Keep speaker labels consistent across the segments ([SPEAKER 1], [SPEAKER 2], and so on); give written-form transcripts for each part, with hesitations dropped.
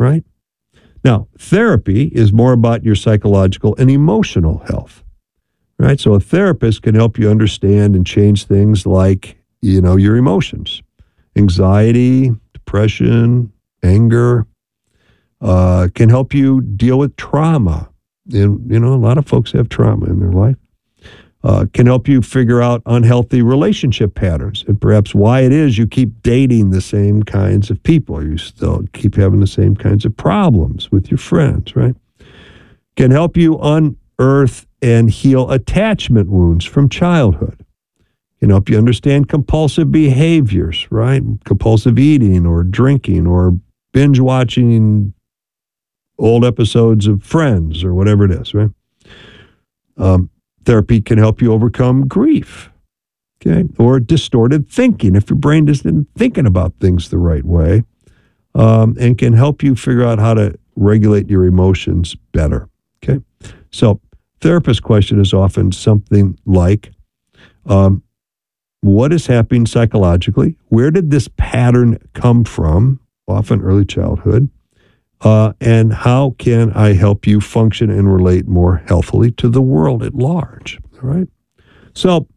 [SPEAKER 1] right? Now, therapy is more about your psychological and emotional health, right? So a therapist can help you understand and change things like, your emotions, anxiety, depression, anger, can help you deal with trauma. And, a lot of folks have trauma in their life. Can help you figure out unhealthy relationship patterns and perhaps why it is you keep dating the same kinds of people. You still keep having the same kinds of problems with your friends, right? Can help you unearth and heal attachment wounds from childhood. Can help you understand compulsive behaviors, right? Compulsive eating or drinking or binge watching old episodes of Friends or whatever it is, right? Therapy can help you overcome grief, okay, or distorted thinking if your brain isn't thinking about things the right way, and can help you figure out how to regulate your emotions better, okay? So therapist question is often something like, what is happening psychologically? Where did this pattern come from? Often early childhood. And how can I help you function and relate more healthily to the world at large? All right. So,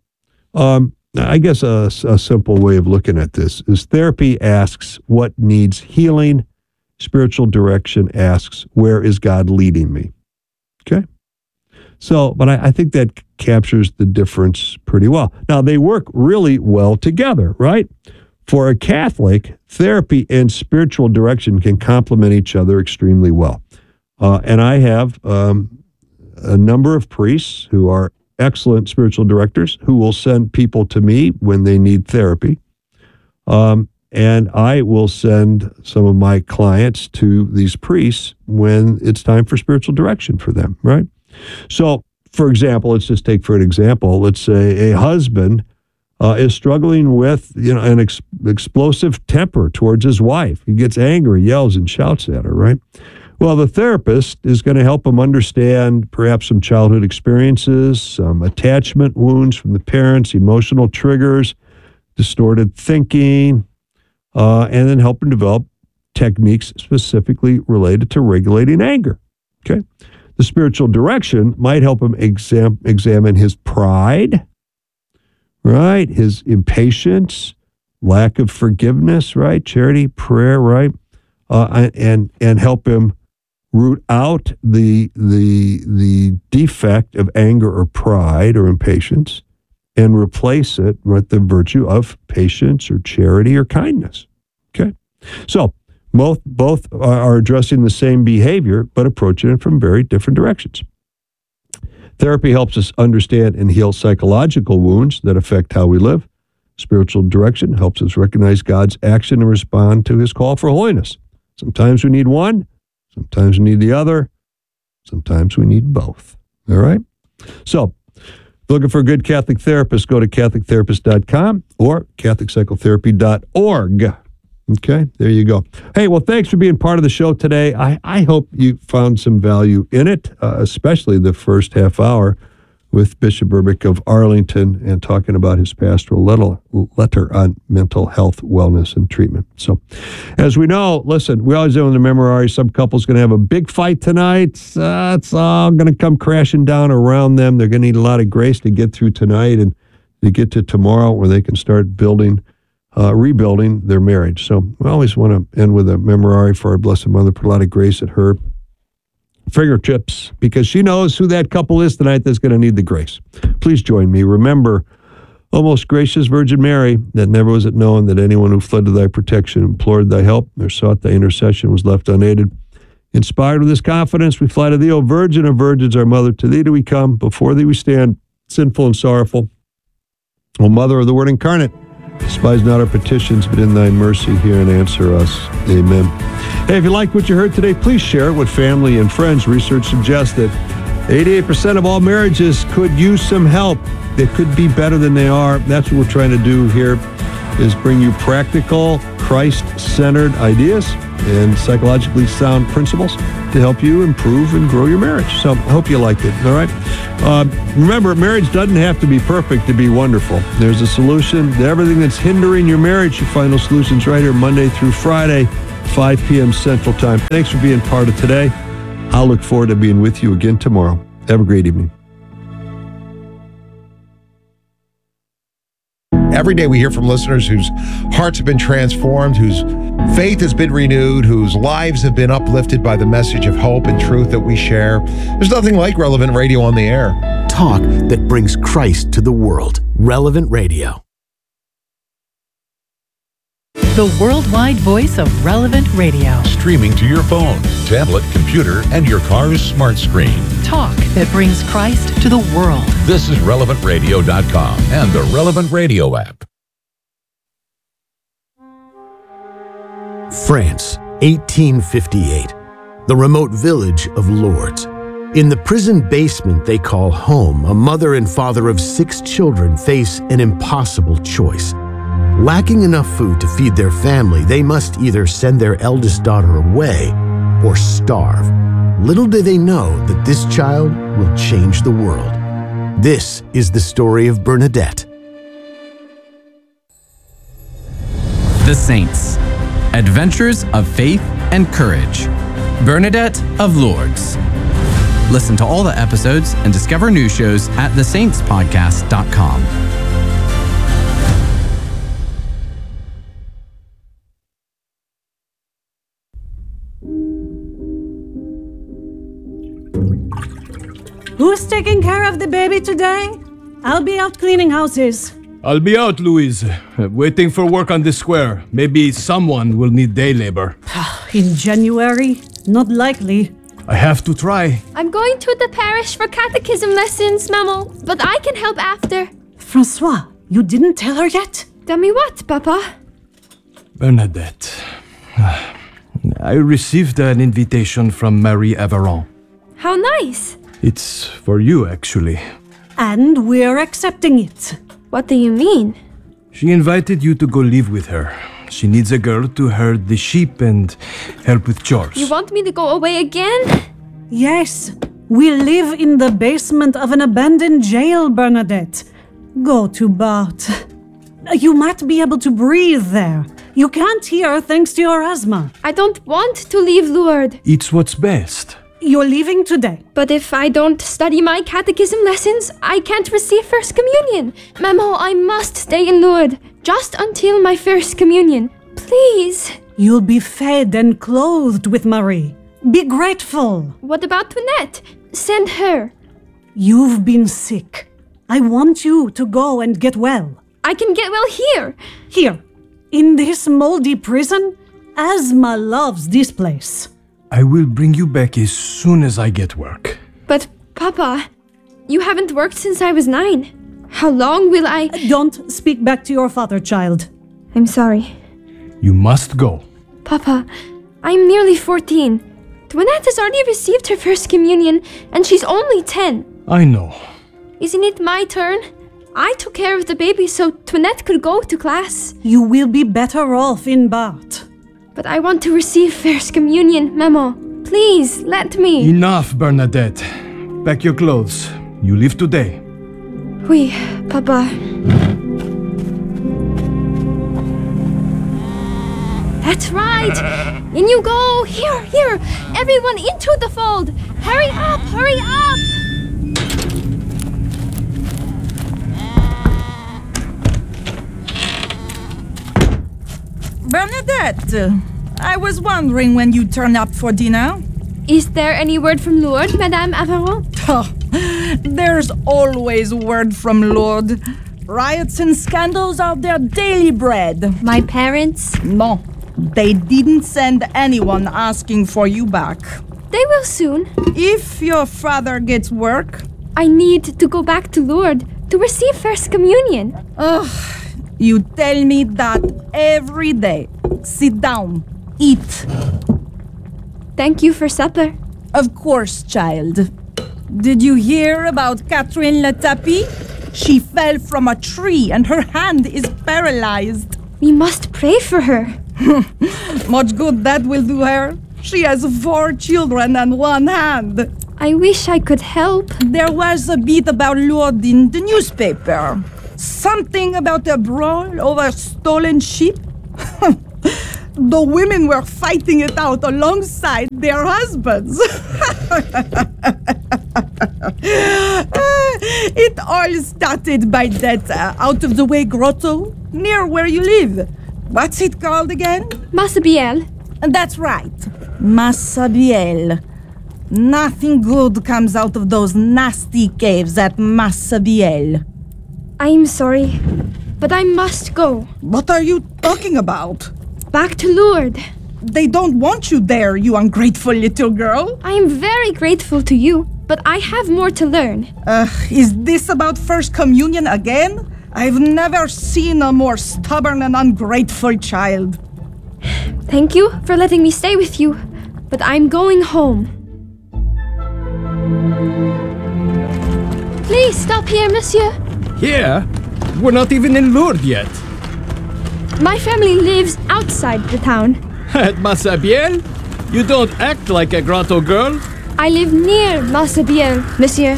[SPEAKER 1] I guess a simple way of looking at this is therapy asks what needs healing. Spiritual direction asks, where is God leading me? Okay. So, but I think that captures the difference pretty well. Now, they work really well together, right? For a Catholic, therapy and spiritual direction can complement each other extremely well. And I have a number of priests who are excellent spiritual directors who will send people to me when they need therapy. And I will send some of my clients to these priests when it's time for spiritual direction for them, right? So, for example, let's just take for an example, let's say a husband is struggling with, an explosive temper towards his wife. He gets angry, yells, and shouts at her, right? Well, the therapist is going to help him understand perhaps some childhood experiences, some attachment wounds from the parents, emotional triggers, distorted thinking, and then help him develop techniques specifically related to regulating anger, okay? The spiritual direction might help him examine his pride, right? His impatience, lack of forgiveness, right? Charity, prayer, right? And help him root out the defect of anger or pride or impatience and replace it with the virtue of patience or charity or kindness. Okay? So both are addressing the same behavior, but approaching it from very different directions. Therapy helps us understand and heal psychological wounds that affect how we live. Spiritual direction helps us recognize God's action and respond to his call for holiness. Sometimes we need one, sometimes we need the other, sometimes we need both. All right? So, looking for a good Catholic therapist, go to CatholicTherapist.com or CatholicPsychotherapy.org. Okay, there you go. Hey, well, thanks for being part of the show today. I hope you found some value in it, especially the first half hour with Bishop Berbick of Arlington and talking about his pastoral letter on mental health, wellness, and treatment. So, as we know, listen, we always know in the Memorare, some couple's going to have a big fight tonight. It's all going to come crashing down around them. They're going to need a lot of grace to get through tonight and to get to tomorrow where they can start rebuilding their marriage. So we always want to end with a Memorare for our Blessed Mother. Put a lot of grace at her fingertips because she knows who that couple is tonight that's going to need the grace. Please join me. Remember, O most gracious Virgin Mary, that never was it known that anyone who fled to thy protection, implored thy help, or sought thy intercession was left unaided. Inspired with this confidence, we fly to thee, O Virgin of Virgins, our Mother. To thee do we come. Before thee we stand, sinful and sorrowful. O Mother of the Word incarnate, despise not our petitions, but in thy mercy hear and answer us. Amen. Hey, if you liked what you heard today, please share it with family and friends. Research suggests that 88% of all marriages could use some help. They could be better than they are. That's what we're trying to do here, is bring you practical, Christ-centered ideas and psychologically sound principles to help you improve and grow your marriage. So I hope you liked it, all right? Remember, marriage doesn't have to be perfect to be wonderful. There's a solution to everything that's hindering your marriage. You find those solutions right here Monday through Friday, 5 p.m. Central Time. Thanks for being part of today. I'll look forward to being with you again tomorrow. Have a great evening.
[SPEAKER 2] Every day we hear from listeners whose hearts have been transformed, whose faith has been renewed, whose lives have been uplifted by the message of hope and truth that we share. There's nothing like Relevant Radio on the air.
[SPEAKER 3] Talk that brings Christ to the world. Relevant Radio.
[SPEAKER 4] The worldwide voice of Relevant Radio.
[SPEAKER 5] Streaming to your phone, tablet, computer, and your car's smart screen.
[SPEAKER 4] Talk that brings Christ to the world.
[SPEAKER 5] This is RelevantRadio.com and the Relevant Radio app.
[SPEAKER 3] France, 1858. The remote village of Lourdes. In the prison basement they call home, a mother and father of 6 children face an impossible choice. Lacking enough food to feed their family, they must either send their eldest daughter away or starve. Little do they know that this child will change the world. This is the story of Bernadette.
[SPEAKER 6] The Saints. Adventures of Faith and Courage. Bernadette of Lourdes. Listen to all the episodes and discover new shows at thesaintspodcast.com.
[SPEAKER 7] Who's taking care of the baby today? I'll be out cleaning houses.
[SPEAKER 8] I'll be out, Louise. Waiting for work on the square. Maybe someone will need day labor.
[SPEAKER 7] In January? Not likely.
[SPEAKER 8] I have to try.
[SPEAKER 9] I'm going to the parish for catechism lessons, Maman, but I can help after.
[SPEAKER 7] Francois, you didn't tell her yet?
[SPEAKER 9] Tell me what, Papa?
[SPEAKER 8] Bernadette. I received an invitation from Marie Averon.
[SPEAKER 9] How nice.
[SPEAKER 8] It's for you, actually.
[SPEAKER 7] And we're accepting it.
[SPEAKER 9] What do you mean?
[SPEAKER 8] She invited you to go live with her. She needs a girl to herd the sheep and help with chores.
[SPEAKER 9] You want me to go away again?
[SPEAKER 7] Yes. We live in the basement of an abandoned jail, Bernadette. Go to Bart. You might be able to breathe there. You can't hear thanks to your asthma.
[SPEAKER 9] I don't want to leave Lourdes.
[SPEAKER 8] It's what's best.
[SPEAKER 7] You're leaving today.
[SPEAKER 9] But if I don't study my catechism lessons, I can't receive First Communion. Maman, I must stay in Lourdes, just until my First Communion. Please.
[SPEAKER 7] You'll be fed and clothed with Marie. Be grateful.
[SPEAKER 9] What about Toinette? Send her.
[SPEAKER 7] You've been sick. I want you to go and get well.
[SPEAKER 9] I can get well here.
[SPEAKER 7] Here, in this moldy prison, asthma loves this place.
[SPEAKER 8] I will bring you back as soon as I get work.
[SPEAKER 9] But, Papa, you haven't worked since I was 9. How long will I...
[SPEAKER 7] Don't speak back to your father, child.
[SPEAKER 9] I'm sorry.
[SPEAKER 8] You must go.
[SPEAKER 9] Papa, I'm nearly 14. Toinette has already received her First Communion, and she's only 10.
[SPEAKER 8] I know.
[SPEAKER 9] Isn't it my turn? I took care of the baby so Toinette could go to class.
[SPEAKER 7] You will be better off in Bart.
[SPEAKER 9] But I want to receive First Communion, Maman. Please, let me.
[SPEAKER 8] Enough, Bernadette. Pack your clothes. You leave today.
[SPEAKER 9] Oui, Papa. That's right. In you go. Here. Everyone into the fold. Hurry up.
[SPEAKER 10] Bernadette, I was wondering when you'd turn up for dinner.
[SPEAKER 9] Is there any word from Lourdes, Madame Averon?
[SPEAKER 10] Oh, there's always word from Lourdes. Riots and scandals are their daily bread.
[SPEAKER 9] My parents?
[SPEAKER 10] No, they didn't send anyone asking for you back.
[SPEAKER 9] They will soon.
[SPEAKER 10] If your father gets work.
[SPEAKER 9] I need to go back to Lourdes to receive First Communion.
[SPEAKER 10] Ugh, you tell me that every day. Sit down. Eat.
[SPEAKER 9] Thank you for supper.
[SPEAKER 10] Of course, child. Did you hear about Catherine Latapie? She fell from a tree and her hand is paralyzed.
[SPEAKER 9] We must pray for her.
[SPEAKER 10] Much good that will do her. She has 4 children and 1 hand.
[SPEAKER 9] I wish I could help.
[SPEAKER 10] There was a bit about Lourdes in the newspaper. Something about a brawl over stolen sheep. The women were fighting it out alongside their husbands. It all started by that out-of-the-way grotto near where you live. What's it called again?
[SPEAKER 9] Massabielle.
[SPEAKER 10] That's right. Massabielle. Nothing good comes out of those nasty caves at Massabielle.
[SPEAKER 9] I'm sorry, but I must go.
[SPEAKER 10] What are you talking about?
[SPEAKER 9] Back to Lourdes.
[SPEAKER 10] They don't want you there, you ungrateful little girl.
[SPEAKER 9] I am very grateful to you, but I have more to learn.
[SPEAKER 10] Is this about First Communion again? I've never seen a more stubborn and ungrateful child.
[SPEAKER 9] Thank you for letting me stay with you, but I'm going home. Please stop here, monsieur.
[SPEAKER 8] Here? We're not even in Lourdes yet.
[SPEAKER 9] My family lives outside the town.
[SPEAKER 8] At Massabielle? You don't act like a grotto girl.
[SPEAKER 9] I live near Massabielle, monsieur.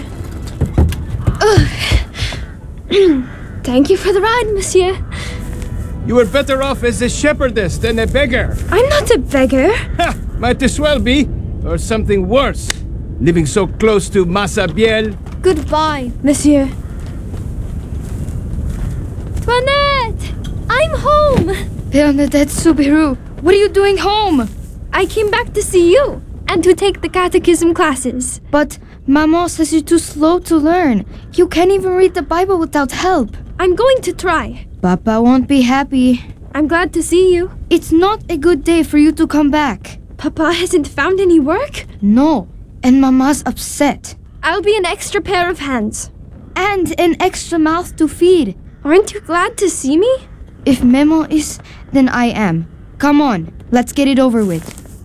[SPEAKER 9] Thank you for the ride, monsieur.
[SPEAKER 8] You were better off as a shepherdess than a beggar.
[SPEAKER 9] I'm not a beggar.
[SPEAKER 8] Ha! Might as well be. Or something worse. Living so close to Massabielle.
[SPEAKER 9] Goodbye, monsieur. Toinette! I'm home! Bernadette Soubirous, what are you doing home? I came back to see you and to take the catechism classes.
[SPEAKER 11] But Maman says you're too slow to learn. You can't even read the Bible without help.
[SPEAKER 9] I'm going to try.
[SPEAKER 11] Papa won't be happy.
[SPEAKER 9] I'm glad to see you.
[SPEAKER 11] It's not a good day for you to come back.
[SPEAKER 9] Papa hasn't found any work?
[SPEAKER 11] No, and Mama's upset.
[SPEAKER 9] I'll be an extra pair of hands.
[SPEAKER 11] And an extra mouth to feed.
[SPEAKER 9] Aren't you glad to see me?
[SPEAKER 11] If Memo is, then I am. Come on, let's get it over with.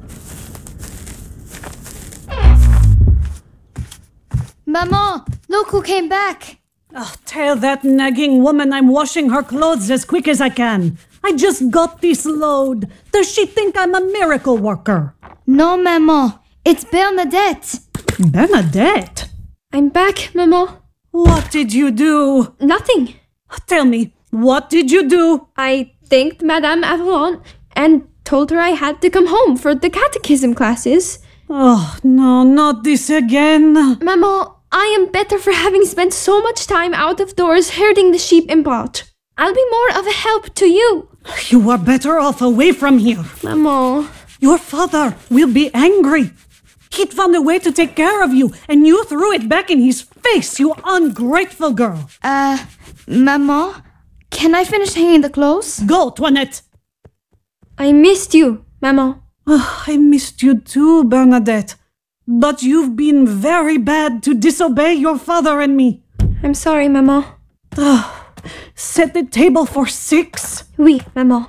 [SPEAKER 11] Maman, look who came back.
[SPEAKER 7] Oh, tell that nagging woman I'm washing her clothes as quick as I can. I just got this load. Does she think I'm a miracle worker?
[SPEAKER 11] No, Maman. It's Bernadette.
[SPEAKER 7] Bernadette?
[SPEAKER 9] I'm back, Maman.
[SPEAKER 7] What did you do?
[SPEAKER 9] Nothing.
[SPEAKER 7] Tell me, what did you do?
[SPEAKER 9] I thanked Madame Avalon and told her I had to come home for the catechism classes.
[SPEAKER 7] Oh, no, not this again.
[SPEAKER 9] Maman, I am better for having spent so much time out of doors herding the sheep in Bart. I'll be more of a help to you.
[SPEAKER 7] You are better off away from here.
[SPEAKER 9] Maman.
[SPEAKER 7] Your father will be angry. He'd found a way to take care of you, and you threw it back in his face, you ungrateful girl.
[SPEAKER 11] Maman, can I finish hanging the clothes?
[SPEAKER 7] Go, Toinette.
[SPEAKER 9] I missed you, Maman.
[SPEAKER 7] Oh, I missed you too, Bernadette. But you've been very bad to disobey your father and me.
[SPEAKER 9] I'm sorry, Maman.
[SPEAKER 7] Set the table for 6.
[SPEAKER 9] Oui, Maman.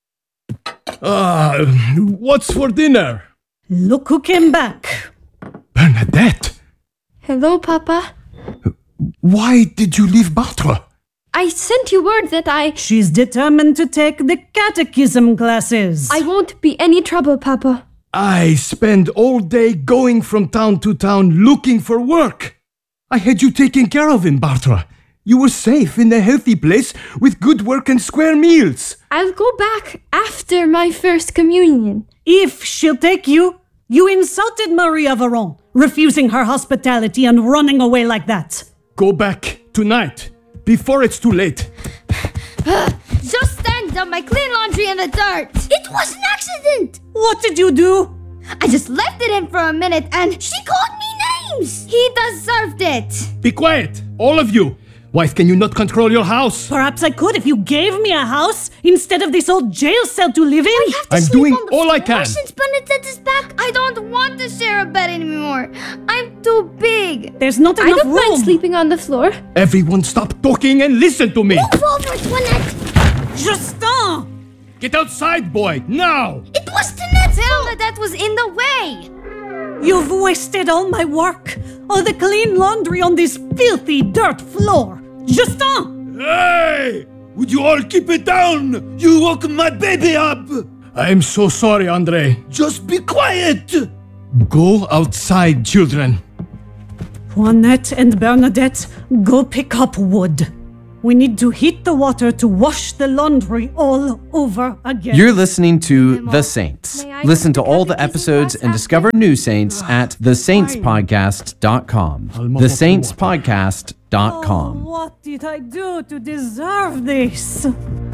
[SPEAKER 8] What's for dinner?
[SPEAKER 7] Look who came back.
[SPEAKER 8] Bernadette!
[SPEAKER 9] Hello, Papa.
[SPEAKER 8] Why did you leave Bartre?
[SPEAKER 9] I sent you word that
[SPEAKER 7] She's determined to take the catechism classes.
[SPEAKER 9] I won't be any trouble, Papa.
[SPEAKER 8] I spend all day going from town to town looking for work. I had you taken care of in Bartre. You were safe in a healthy place with good work and square meals.
[SPEAKER 9] I'll go back after my first communion.
[SPEAKER 7] If she'll take you, you insulted Marie Avalon, refusing her hospitality and running away like that.
[SPEAKER 8] Go back tonight, before it's too late.
[SPEAKER 11] Just stand up my clean laundry in the dirt. It was an accident.
[SPEAKER 7] What did you do?
[SPEAKER 11] I just left it in for a minute and she called me names. He deserved it.
[SPEAKER 8] Be quiet, all of you. Wife, can you not control your house?
[SPEAKER 7] Perhaps I could if you gave me a house instead of this old jail cell to live in.
[SPEAKER 11] I have to
[SPEAKER 8] I'm
[SPEAKER 11] sleep
[SPEAKER 8] doing
[SPEAKER 11] on the
[SPEAKER 8] all I
[SPEAKER 11] floor
[SPEAKER 8] can.
[SPEAKER 11] Since Bernadette is back, I don't want to share a bed anymore. I'm too big.
[SPEAKER 7] There's not
[SPEAKER 9] I
[SPEAKER 7] enough
[SPEAKER 9] don't mind
[SPEAKER 7] room.
[SPEAKER 9] sleeping on the floor.
[SPEAKER 8] Everyone stop talking and listen to me.
[SPEAKER 11] Move over, Toinette.
[SPEAKER 7] Justin!
[SPEAKER 8] Get outside, boy, now!
[SPEAKER 11] It was Toinette's Bernadette was in the way.
[SPEAKER 7] You've wasted all my work, all the clean laundry on this filthy dirt floor. Justin!
[SPEAKER 12] Hey! Would you all keep it down? You woke my baby up!
[SPEAKER 8] I'm so sorry, Andre.
[SPEAKER 12] Just be quiet!
[SPEAKER 8] Go outside, children.
[SPEAKER 7] Juanette and Bernadette, go pick up wood. We need to heat the water to wash the laundry all over again.
[SPEAKER 6] You're listening to The Saints. Listen to all the episodes and discover new saints at thesaintspodcast.com. Thesaintspodcast.com.
[SPEAKER 7] What did I do to deserve this?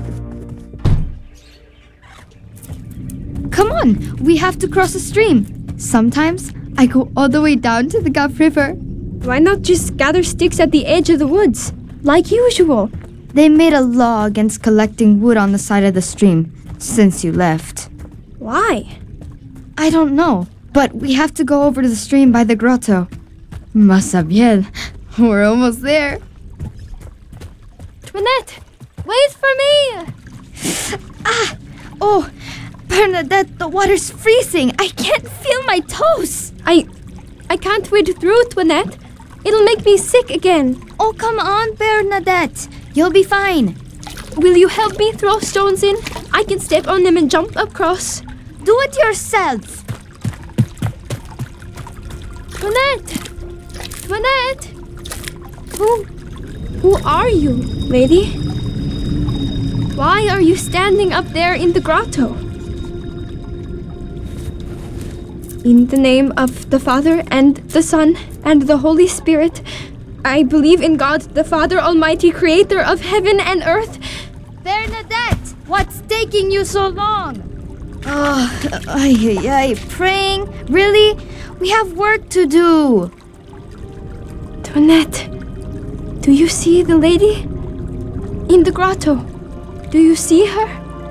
[SPEAKER 9] Come on, we have to cross a stream. Sometimes I go all the way down to the Gap River. Why not just gather sticks at the edge of the woods, like usual? They made a law against collecting wood on the side of the stream since you left. Why? I don't know, but we have to go over to the stream by the grotto. Masabiel, we're almost there. Toinette, wait for me! Oh, Bernadette, the water's freezing. I can't feel my toes. I can't wade through, Toinette. It'll make me sick again. Oh, come on, Bernadette. You'll be fine. Will you help me throw stones in? I can step on them and jump across. Do it yourself. Toinette! Who are you, lady? Why are you standing up there in the grotto? In the name of the Father, and the Son, and the Holy Spirit, I believe in God, the Father Almighty, creator of heaven and earth. Bernadette, what's taking you so long? Praying? Really? We have work to do. Toinette, do you see the lady? In the grotto. Do you see her?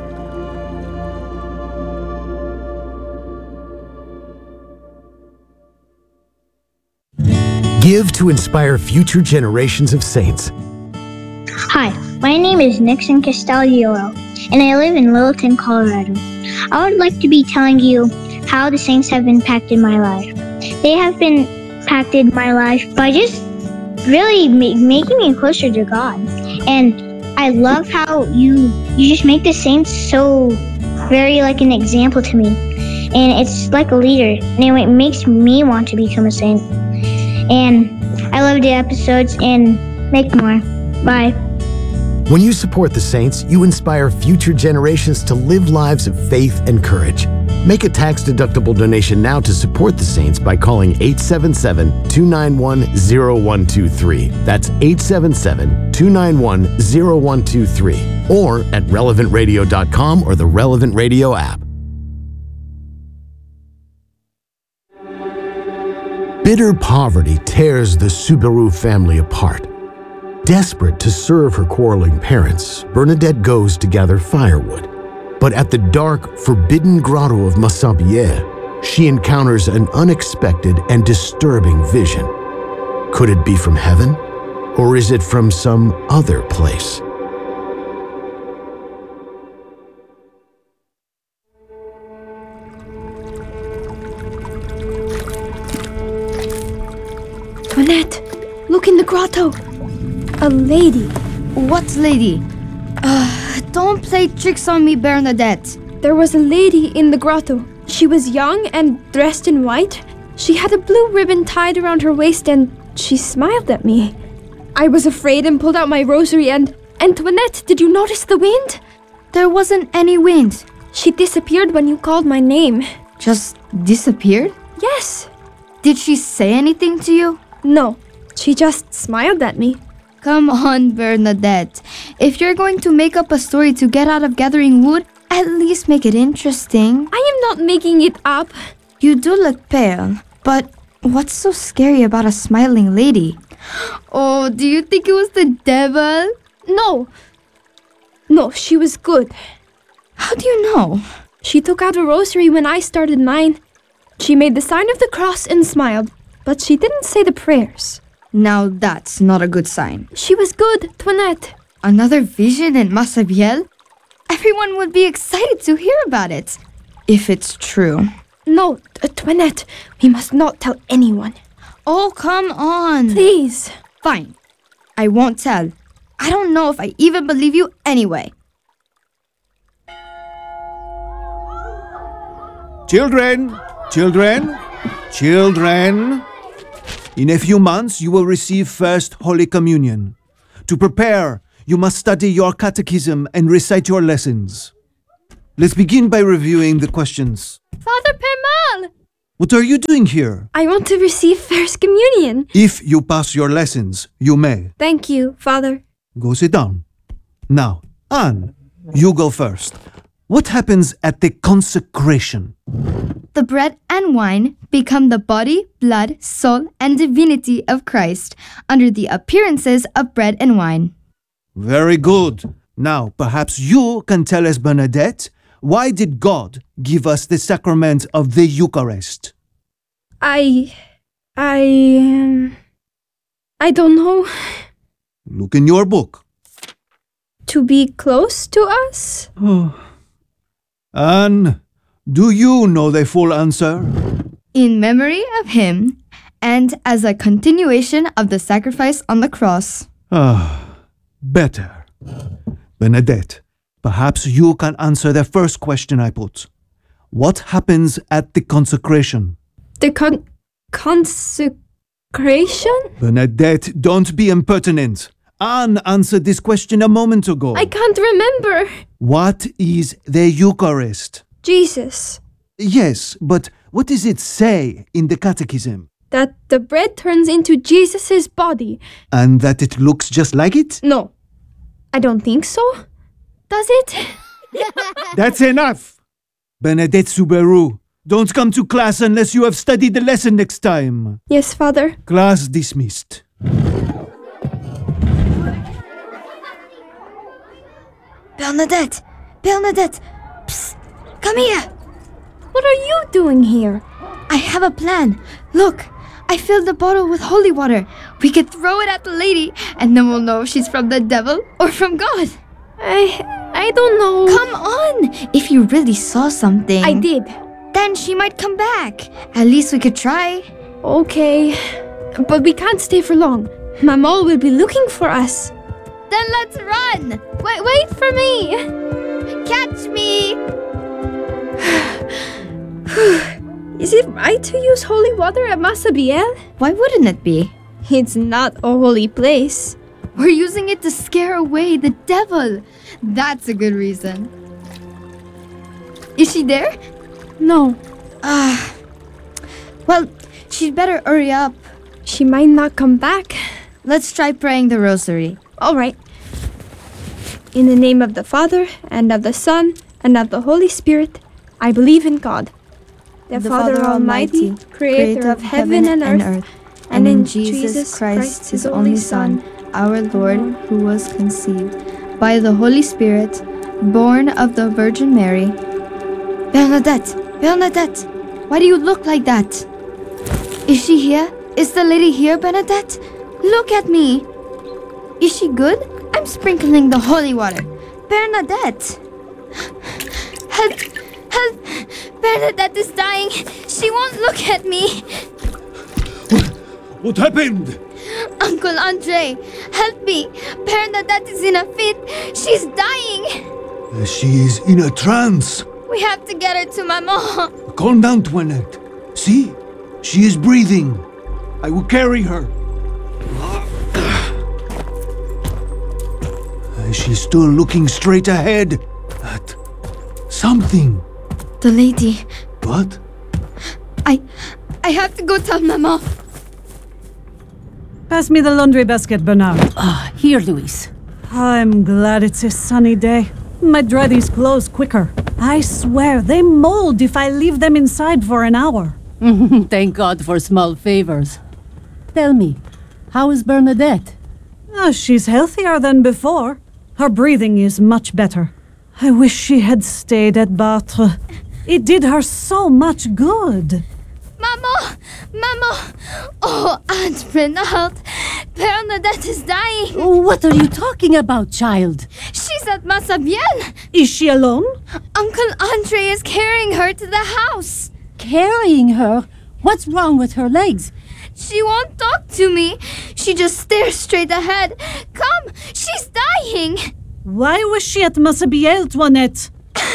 [SPEAKER 3] Give to inspire future generations of saints.
[SPEAKER 13] Hi, my name is Nixon Castagliolo, and I live in Littleton, Colorado. I would like to be telling you how the saints have impacted my life. They have impacted my life by just really making me closer to God. And I love how you just make the saints so very like an example to me. And it's like a leader. And it makes me want to become a saint. And I love the episodes and make more. Bye.
[SPEAKER 3] When you support the saints, you inspire future generations to live lives of faith and courage. Make a tax-deductible donation now to support the saints by calling 877-291-0123. That's 877-291-0123. Or at relevantradio.com or the Relevant Radio app. Bitter poverty tears the Subaru family apart. Desperate to serve her quarreling parents, Bernadette goes to gather firewood. But at the dark, forbidden grotto of Massabielle, she encounters an unexpected and disturbing vision. Could it be from heaven? Or is it from some other place?
[SPEAKER 9] Toinette, look in the grotto. A lady. What lady? Don't play tricks on me, Bernadette. There was a lady in the grotto. She was young and dressed in white. She had a blue ribbon tied around her waist and she smiled at me. I was afraid and pulled out my rosary and Toinette, did you notice the wind? There wasn't any wind. She disappeared when you called my name. Just disappeared? Yes. Did she say anything to you? No. She just smiled at me. Come on, Bernadette. If you're going to make up a story to get out of gathering wood, at least make it interesting. I am not making it up. You do look pale, but what's so scary about a smiling lady? Oh, do you think it was the devil? No. No, she was good. How do you know? She took out a rosary when I started mine. She made the sign of the cross and smiled, but she didn't say the prayers. Now that's not a good sign. She was good, Toinette. Another vision in Massabielle? Everyone would be excited to hear about it. If it's true. No, Toinette, we must not tell anyone. Oh, come on. Please. Fine. I won't tell. I don't know if I even believe you anyway.
[SPEAKER 12] Children! In a few months, you will receive First Holy Communion. To prepare,
[SPEAKER 14] you must study your catechism and recite your lessons. Let's begin by reviewing the questions.
[SPEAKER 9] Father Permal!
[SPEAKER 14] What are you doing here?
[SPEAKER 9] I want to receive First Communion.
[SPEAKER 14] If you pass your lessons, you may.
[SPEAKER 9] Thank you, Father.
[SPEAKER 14] Go sit down. Now, Anne, you go first. What happens at the consecration?
[SPEAKER 9] The bread and wine become the body, blood, soul, and divinity of Christ under the appearances of bread and wine.
[SPEAKER 14] Very good. Now, perhaps you can tell us, Bernadette, why did God give us the sacrament of the Eucharist?
[SPEAKER 9] I don't know.
[SPEAKER 14] Look in your book.
[SPEAKER 9] To be close to us?
[SPEAKER 14] Anne, do you know the full answer?
[SPEAKER 9] In memory of him, and as a continuation of the sacrifice on the cross.
[SPEAKER 14] Better. Bernadette, perhaps you can answer the first question I put. What happens at the consecration?
[SPEAKER 9] The consecration?
[SPEAKER 14] Bernadette, don't be impertinent. Anne answered this question a moment ago.
[SPEAKER 9] I can't remember.
[SPEAKER 14] What is the Eucharist?
[SPEAKER 9] Jesus.
[SPEAKER 14] Yes, but what does it say in the catechism?
[SPEAKER 9] That the bread turns into Jesus' body.
[SPEAKER 14] And that it looks just like it?
[SPEAKER 9] No, I don't think so. Does it?
[SPEAKER 14] That's enough! Bernadette Subaru, don't come to class unless you have studied the lesson next time.
[SPEAKER 9] Yes, Father.
[SPEAKER 14] Class dismissed.
[SPEAKER 9] Bernadette! Bernadette! Psst! Come here! What are you doing here? I have a plan. Look, I filled the bottle with holy water. We could throw it at the lady, and then we'll know if she's from the devil or from God. I don't know. Come on! If you really saw something. I did. Then she might come back. At least we could try. Okay. But we can't stay for long. Mama will be looking for us. Then let's run! Wait for me! Catch me! Is it right to use holy water at Massabielle? Why wouldn't it be? It's not a holy place. We're using it to scare away the devil. That's a good reason. Is she there? No. Well, she'd better hurry up. She might not come back. Let's try praying the rosary. All right. In the name of the Father, and of the Son, and of the Holy Spirit, I believe in God, the Father Almighty, creator of heaven and earth, and in Jesus Christ, his only Son, our Lord, who was conceived by the Holy Spirit, born of the Virgin Mary. Bernadette! Bernadette! Why do you look like that? Is she here? Is the lady here, Bernadette? Look at me! Is she good? I'm sprinkling the holy water. Bernadette! Help! Bernadette is dying. She won't look at me.
[SPEAKER 12] What happened?
[SPEAKER 9] Uncle Andre, help me. Bernadette is in a fit. She's dying.
[SPEAKER 14] She is in a trance.
[SPEAKER 9] We have to get her to Maman.
[SPEAKER 14] Calm down, Toinette. See? She is breathing. I will carry her. She's still looking straight ahead at something.
[SPEAKER 9] The lady.
[SPEAKER 14] What?
[SPEAKER 9] I have to go tell Mama.
[SPEAKER 7] Pass me the laundry basket, Bernard.
[SPEAKER 15] Here, Louise.
[SPEAKER 7] I'm glad it's a sunny day. Might dry these clothes quicker. I swear, they mold if I leave them inside for an hour.
[SPEAKER 15] Thank God for small favors. Tell me, how is Bernadette?
[SPEAKER 7] She's healthier than before. Her breathing is much better. I wish she had stayed at Bartre. It did her so much good.
[SPEAKER 9] Mama! Oh, Aunt Renald! Bernadette is dying!
[SPEAKER 15] What are you talking about, child?
[SPEAKER 9] She's at Massabielle!
[SPEAKER 7] Is she alone?
[SPEAKER 9] Uncle Andre is carrying her to the house!
[SPEAKER 15] Carrying her? What's wrong with her legs?
[SPEAKER 9] She won't talk to me. She just stares straight ahead. Come! She's dying!
[SPEAKER 7] Why was she at Massabielle, Toinette?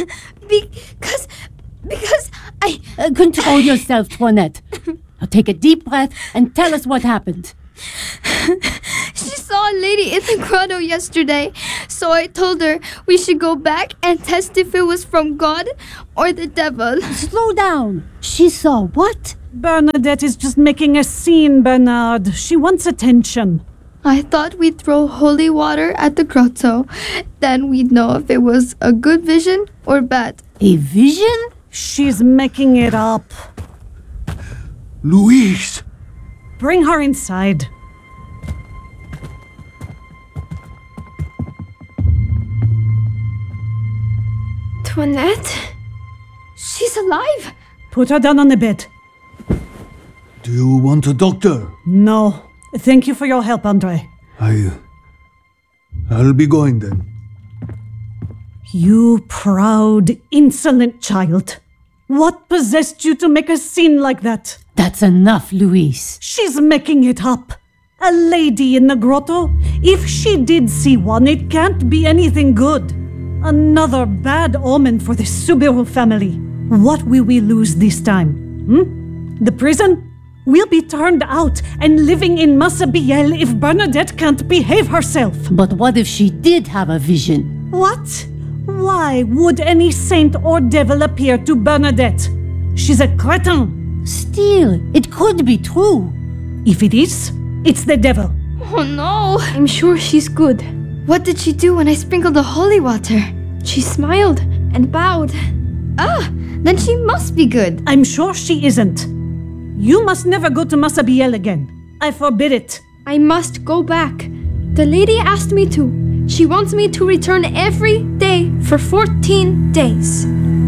[SPEAKER 9] Because I...
[SPEAKER 15] Control yourself, Toinette. Now take a deep breath and tell us what happened.
[SPEAKER 9] She saw a lady in the grotto yesterday. So I told her we should go back and test if it was from God or the devil.
[SPEAKER 15] Slow down. She saw what?
[SPEAKER 7] Bernadette is just making a scene, Bernard. She wants attention.
[SPEAKER 9] I thought we'd throw holy water at the grotto. Then we'd know if it was a good vision or bad.
[SPEAKER 15] A vision?
[SPEAKER 7] She's making it up.
[SPEAKER 14] Louise!
[SPEAKER 7] Bring her inside.
[SPEAKER 9] Toinette? She's alive?
[SPEAKER 7] Put her down on the bed.
[SPEAKER 14] Do you want a doctor?
[SPEAKER 7] No. Thank you for your help, Andre.
[SPEAKER 14] I'll be going then.
[SPEAKER 7] You proud, insolent child. What possessed you to make a scene like that?
[SPEAKER 15] That's enough, Louise.
[SPEAKER 7] She's making it up. A lady in the grotto? If she did see one, it can't be anything good. Another bad omen for the Subaru family. What will we lose this time? The prison? We'll be turned out and living in Massabielle if Bernadette can't behave herself.
[SPEAKER 15] But what if she did have a vision?
[SPEAKER 7] What? Why would any saint or devil appear to Bernadette? She's a crétin.
[SPEAKER 15] Still, it could be true.
[SPEAKER 7] If it is, it's the devil.
[SPEAKER 9] Oh no! I'm sure she's good. What did she do when I sprinkled the holy water? She smiled and bowed. Then she must be good.
[SPEAKER 7] I'm sure she isn't. You must never go to Massabielle again. I forbid it.
[SPEAKER 9] I must go back. The lady asked me to. She wants me to return every day for 14 days.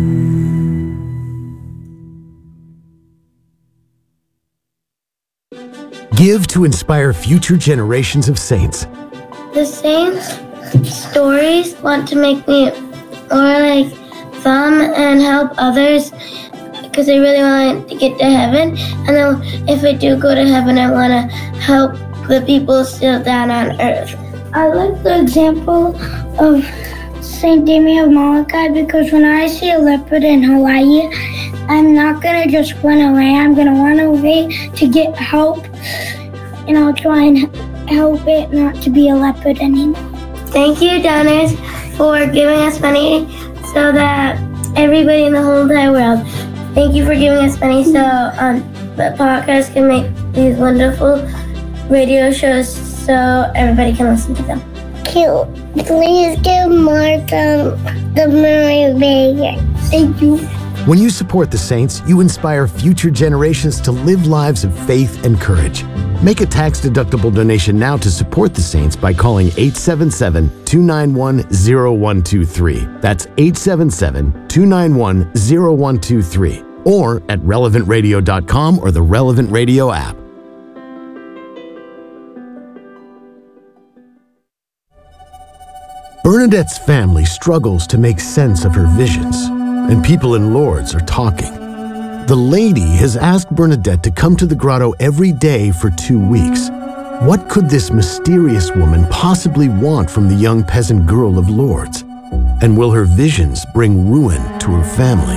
[SPEAKER 3] Give to inspire future generations of saints.
[SPEAKER 13] The saints' stories want to make me more like them and help others because I really want to get to heaven. And then if I do go to heaven, I want to help the people still down on earth. I like the example of St. Damien of Molokai because when I see a leopard in Hawaii, I'm not going to just run away. I'm going to run away to get help, and I'll try and help it not to be a leopard anymore. Thank you, donors, for giving us money so that everybody in the whole entire world. Thank you for giving us money so the podcast can make these wonderful radio shows so everybody can listen to them. Please give Martha the Mary Baker. Thank you.
[SPEAKER 3] When you support the saints, you inspire future generations to live lives of faith and courage. Make a tax-deductible donation now to support the saints by calling 877-291-0123. That's 877-291-0123. Or at relevantradio.com or the Relevant Radio app. Bernadette's family struggles to make sense of her visions, and people in Lourdes are talking. The lady has asked Bernadette to come to the grotto every day for 2 weeks. What could this mysterious woman possibly want from the young peasant girl of Lourdes? And will her visions bring ruin to her family?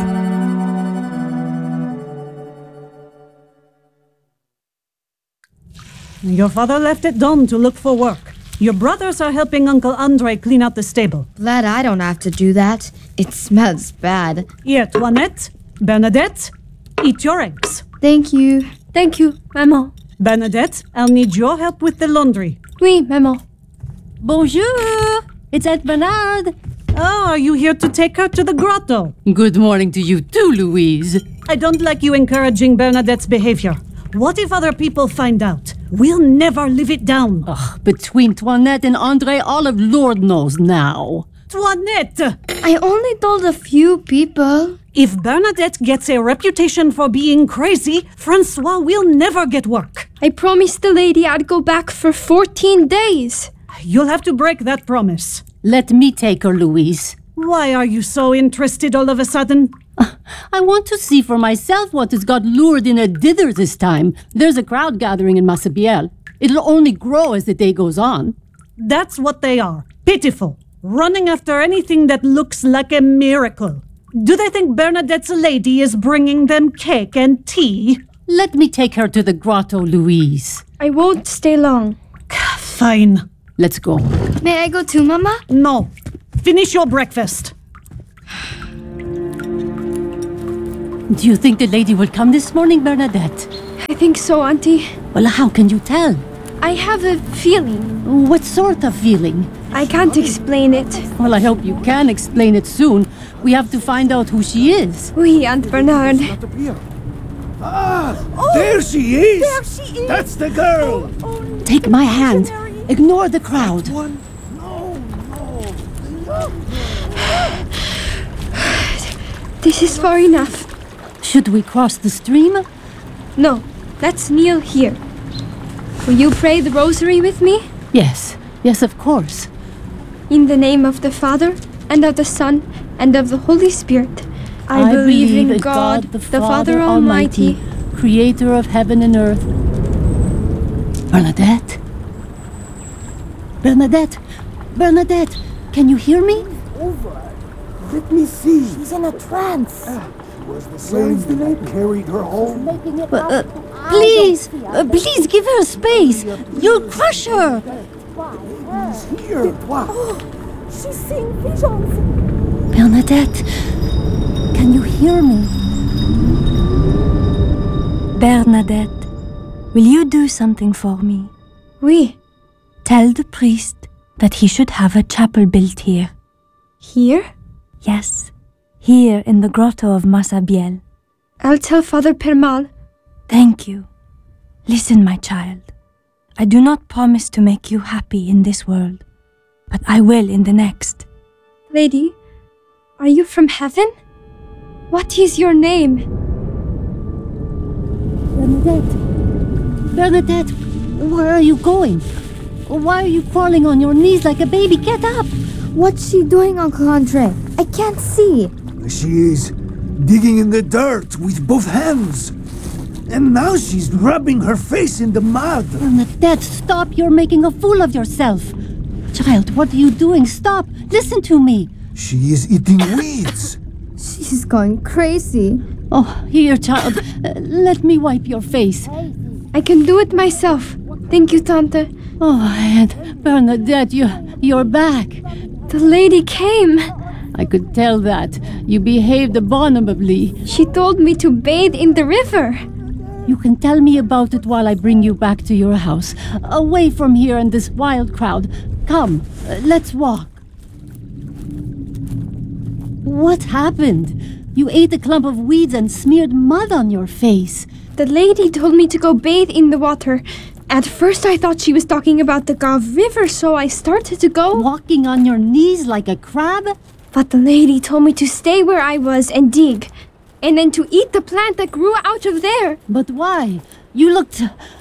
[SPEAKER 7] Your father left at dawn to look for work. Your brothers are helping Uncle Andre clean out the stable.
[SPEAKER 9] Glad I don't have to do that. It smells bad.
[SPEAKER 7] Here, Toinette, Bernadette, eat your eggs.
[SPEAKER 9] Thank you. Thank you, Maman.
[SPEAKER 7] Bernadette, I'll need your help with the laundry.
[SPEAKER 9] Oui, Maman.
[SPEAKER 15] Bonjour! It's Aunt Bernard.
[SPEAKER 7] Oh, are you here to take her to the grotto?
[SPEAKER 15] Good morning to you too, Louise.
[SPEAKER 7] I don't like you encouraging Bernadette's behavior. What if other people find out? We'll never live it down.
[SPEAKER 15] Ugh, between Toinette and Andre, all of Lord knows now.
[SPEAKER 7] Toinette!
[SPEAKER 9] I only told a few people.
[SPEAKER 7] If Bernadette gets a reputation for being crazy, Francois will never get work.
[SPEAKER 9] I promised the lady I'd go back for 14 days.
[SPEAKER 7] You'll have to break that promise.
[SPEAKER 15] Let me take her, Louise.
[SPEAKER 7] Why are you so interested all of a sudden?
[SPEAKER 15] I want to see for myself what has got lured in a dither this time. There's a crowd gathering in Massabielle. It'll only grow as the day goes on.
[SPEAKER 7] That's what they are. Pitiful. Running after anything that looks like a miracle. Do they think Bernadette's lady is bringing them cake and tea?
[SPEAKER 15] Let me take her to the grotto, Louise.
[SPEAKER 9] I won't stay long.
[SPEAKER 7] Fine.
[SPEAKER 15] Let's go.
[SPEAKER 9] May I go too, Mama?
[SPEAKER 7] No. Finish your breakfast.
[SPEAKER 15] Do you think the lady will come this morning, Bernadette?
[SPEAKER 9] I think so, Auntie.
[SPEAKER 15] Well, how can you tell?
[SPEAKER 9] I have a feeling.
[SPEAKER 15] What sort of feeling?
[SPEAKER 9] I can't explain it.
[SPEAKER 15] Well, I hope you can explain it soon. We have to find out who she is.
[SPEAKER 9] Oui, Aunt Bernard.
[SPEAKER 12] There she is!
[SPEAKER 10] There she is!
[SPEAKER 12] That's the girl!
[SPEAKER 15] Take my hand. Ignore the crowd.
[SPEAKER 9] This is far enough.
[SPEAKER 15] Should we cross the stream?
[SPEAKER 9] No, let's kneel here. Will you pray the rosary with me?
[SPEAKER 15] Yes, yes, of course.
[SPEAKER 9] In the name of the Father, and of the Son, and of the Holy Spirit. I believe in God, the Father Almighty,
[SPEAKER 15] creator of heaven and earth. Bernadette? Bernadette? Bernadette, can you hear me?
[SPEAKER 12] Let me see.
[SPEAKER 10] She's in a trance.
[SPEAKER 12] Was the same that carried her home?
[SPEAKER 15] Please, please give her space. You'll crush her.
[SPEAKER 12] He's here.
[SPEAKER 10] She's seeing visions.
[SPEAKER 15] Bernadette, can you hear me?
[SPEAKER 16] Bernadette, will you do something for me?
[SPEAKER 9] Oui.
[SPEAKER 16] Tell the priest that he should have a chapel built here.
[SPEAKER 9] Here?
[SPEAKER 16] Yes, here in the grotto of Massabielle.
[SPEAKER 9] I'll tell Father Permal.
[SPEAKER 16] Thank you. Listen, my child. I do not promise to make you happy in this world, but I will in the next.
[SPEAKER 9] Lady, are you from heaven? What is your name?
[SPEAKER 15] Bernadette. Bernadette, where are you going? Why are you crawling on your knees like a baby? Get up!
[SPEAKER 10] What's she doing, Uncle Andre? I can't see.
[SPEAKER 12] She is digging in the dirt with both hands. And now she's rubbing her face in the mud.
[SPEAKER 15] Bernadette, stop! You're making a fool of yourself. Child, what are you doing? Stop! Listen to me.
[SPEAKER 12] She is eating weeds.
[SPEAKER 10] She's going crazy.
[SPEAKER 15] Oh, here, child. Let me wipe your face.
[SPEAKER 9] I can do it myself. Thank you, Tante.
[SPEAKER 15] Oh, and Bernadette, you're back.
[SPEAKER 9] The lady came.
[SPEAKER 15] I could tell that. You behaved abominably.
[SPEAKER 9] She told me to bathe in the river.
[SPEAKER 15] You can tell me about it while I bring you back to your house. Away from here and this wild crowd. Come, let's walk. What happened? You ate a clump of weeds and smeared mud on your face.
[SPEAKER 9] The lady told me to go bathe in the water. At first I thought she was talking about the Gave River, so I started to go.
[SPEAKER 15] Walking on your knees like a crab?
[SPEAKER 9] But the lady told me to stay where I was and dig. And then to eat the plant that grew out of there.
[SPEAKER 15] But why? You looked...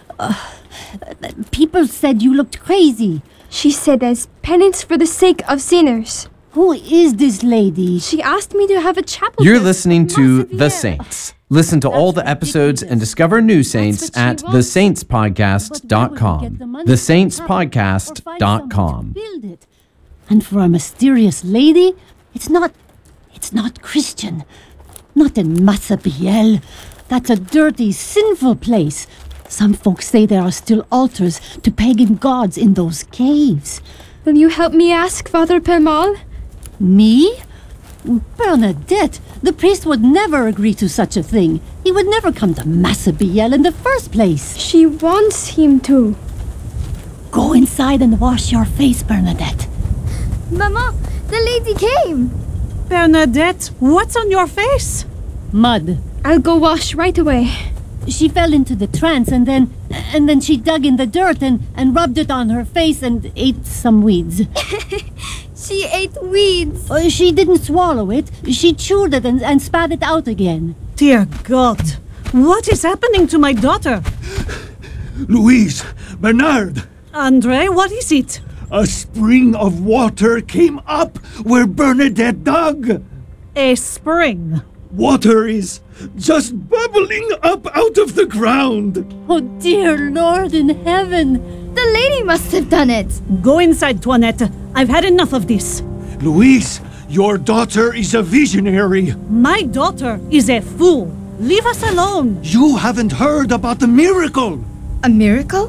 [SPEAKER 15] people said you looked crazy.
[SPEAKER 9] She said as penance for the sake of sinners.
[SPEAKER 15] Who is this lady?
[SPEAKER 9] She asked me to have a chapel.
[SPEAKER 6] You're listening to The Saints. Listen to all the episodes and discover new saints at thesaintspodcast.com. Thesaintspodcast.com.
[SPEAKER 15] And for a mysterious lady, it's not Christian. Not in Massabielle. That's a dirty, sinful place. Some folks say there are still altars to pagan gods in those caves.
[SPEAKER 9] Will you help me ask Father Permal?
[SPEAKER 15] Me? Bernadette, the priest would never agree to such a thing. He would never come to Massabielle in the first place.
[SPEAKER 9] She wants him to.
[SPEAKER 15] Go inside and wash your face, Bernadette.
[SPEAKER 10] Mama, the lady came.
[SPEAKER 7] Bernadette, what's on your face?
[SPEAKER 15] Mud.
[SPEAKER 9] I'll go wash right away.
[SPEAKER 15] She fell into the trance and then she dug in the dirt and rubbed it on her face and ate some weeds.
[SPEAKER 10] She ate weeds.
[SPEAKER 15] She didn't swallow it. She chewed it and spat it out again.
[SPEAKER 7] Dear God, what is happening to my daughter?
[SPEAKER 12] Louise, Bernard.
[SPEAKER 7] Andre, what is it?
[SPEAKER 12] A spring of water came up where Bernadette dug.
[SPEAKER 7] A spring?
[SPEAKER 12] Water is just bubbling up out of the ground.
[SPEAKER 15] Oh, dear Lord in heaven.
[SPEAKER 10] The lady must have done it.
[SPEAKER 7] Go inside, Toinette. I've had enough of this.
[SPEAKER 12] Louise, your daughter is a visionary.
[SPEAKER 7] My daughter is a fool. Leave us alone.
[SPEAKER 12] You haven't heard about the miracle.
[SPEAKER 10] A miracle?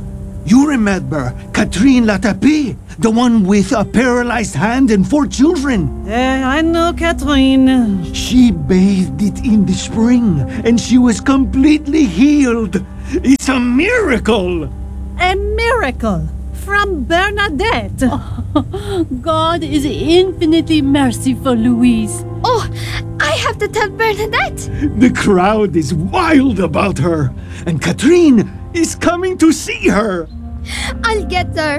[SPEAKER 12] You remember Catherine Latapie, the one with a paralyzed hand and 4 children?
[SPEAKER 7] I know Catherine.
[SPEAKER 12] She bathed it in the spring and she was completely healed. It's a miracle!
[SPEAKER 7] A miracle from Bernadette.
[SPEAKER 15] God is infinitely merciful, Louise.
[SPEAKER 9] Oh, I have to tell Bernadette.
[SPEAKER 12] The crowd is wild about her, and Catherine is coming to see her.
[SPEAKER 9] I'll get her.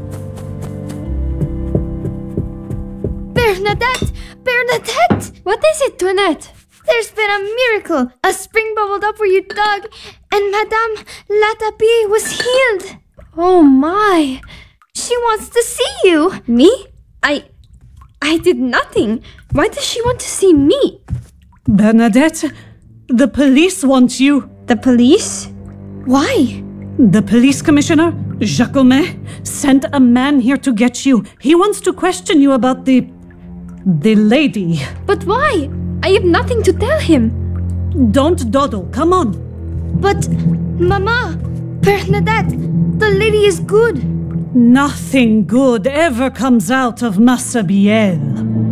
[SPEAKER 9] Bernadette! Bernadette!
[SPEAKER 11] What is it, Toinette?
[SPEAKER 9] There's been a miracle. A spring bubbled up where you dug, and Madame Latapie was healed.
[SPEAKER 11] Oh my.
[SPEAKER 9] She wants to see you.
[SPEAKER 11] Me? I did nothing. Why does she want to see me?
[SPEAKER 7] Bernadette, the police want you.
[SPEAKER 11] The police? Why?
[SPEAKER 7] The police commissioner, Jacomet, sent a man here to get you. He wants to question you about the lady.
[SPEAKER 11] But why? I have nothing to tell him.
[SPEAKER 7] Don't dawdle, come on.
[SPEAKER 9] But, Mama, Bernadette, the lady is good.
[SPEAKER 7] Nothing good ever comes out of Massabielle.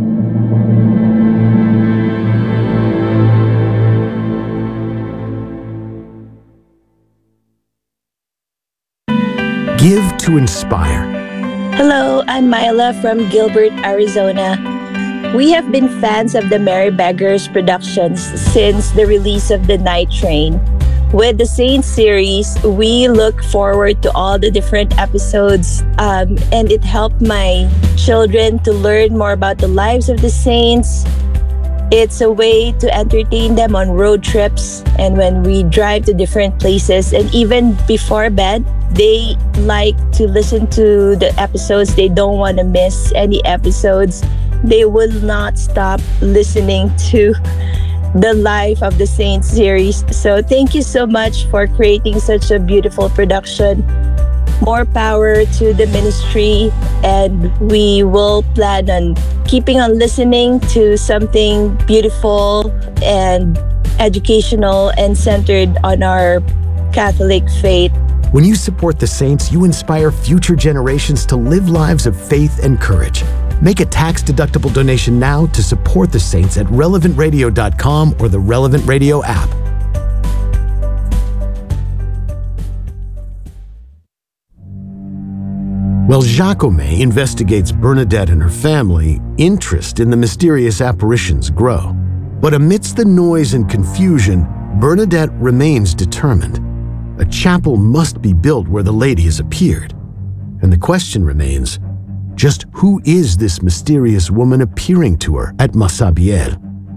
[SPEAKER 3] Give to inspire.
[SPEAKER 17] Hello, I'm Myla from Gilbert, Arizona. We have been fans of the Merry Beggars productions since the release of The Night Train. With the Saints series, we look forward to all the different episodes, and it helped my children to learn more about the lives of the saints. It's a way to entertain them on road trips and when we drive to different places, and even before bed, they like to listen to the episodes. They don't want to miss any episodes. They will not stop listening to the Life of the Saints series. So thank you so much for creating such a beautiful production. More power to the ministry, and we will plan on keeping on listening to something beautiful and educational and centered on our Catholic faith.
[SPEAKER 3] When you support the saints, you inspire future generations to live lives of faith and courage. Make a tax-deductible donation now to support the saints at relevantradio.com or the Relevant Radio app. While Jacomet investigates Bernadette and her family, interest in the mysterious apparitions grow. But amidst the noise and confusion, Bernadette remains determined. A chapel must be built where the lady has appeared. And the question remains, just who is this mysterious woman appearing to her at Massabielle?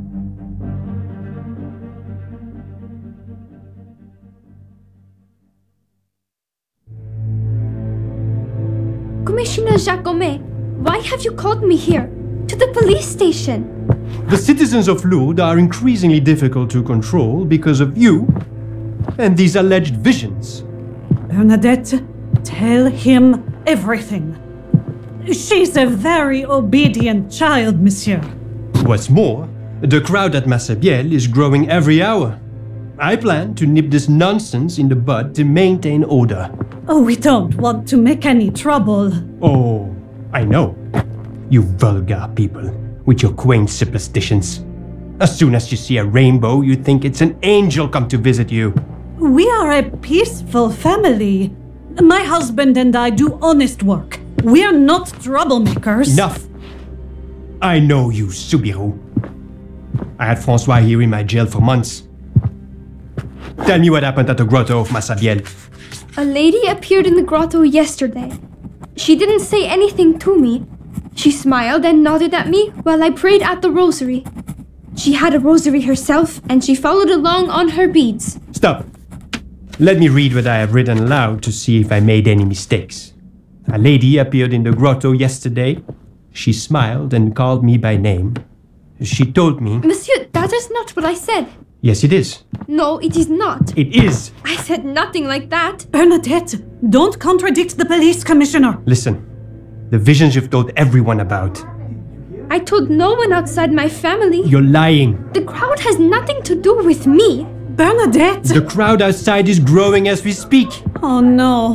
[SPEAKER 9] Commissioner Jacomet, why have you called me here? To the police station.
[SPEAKER 18] The citizens of Lourdes are increasingly difficult to control because of you and these alleged visions.
[SPEAKER 7] Bernadette, tell him everything. She's a very obedient child, monsieur.
[SPEAKER 18] What's more, the crowd at Massabielle is growing every hour. I plan to nip this nonsense in the bud to maintain order.
[SPEAKER 7] Oh, we don't want to make any trouble.
[SPEAKER 18] Oh, I know. You vulgar people, with your quaint superstitions. As soon as you see a rainbow, you think it's an angel come to visit you.
[SPEAKER 7] We are a peaceful family. My husband and I do honest work. We are not troublemakers.
[SPEAKER 18] Enough! I know you, Subiru. I had Francois here in my jail for months. Tell me what happened at the grotto of Massabielle.
[SPEAKER 9] A lady appeared in the grotto yesterday. She didn't say anything to me. She smiled and nodded at me while I prayed at the rosary. She had a rosary herself, and she followed along on her beads.
[SPEAKER 18] Stop. Let me read what I have written aloud to see if I made any mistakes. A lady appeared in the grotto yesterday. She smiled and called me by name. She told me...
[SPEAKER 9] Monsieur, that is not what I said.
[SPEAKER 18] Yes, it is.
[SPEAKER 9] No, it is not.
[SPEAKER 18] It is.
[SPEAKER 9] I said nothing like that.
[SPEAKER 7] Bernadette, don't contradict the police commissioner.
[SPEAKER 18] Listen, the visions you've told everyone about.
[SPEAKER 9] I told no one outside my family.
[SPEAKER 18] You're lying.
[SPEAKER 9] The crowd has nothing to do with me.
[SPEAKER 7] Bernadette!
[SPEAKER 18] The crowd outside is growing as we speak.
[SPEAKER 7] Oh no.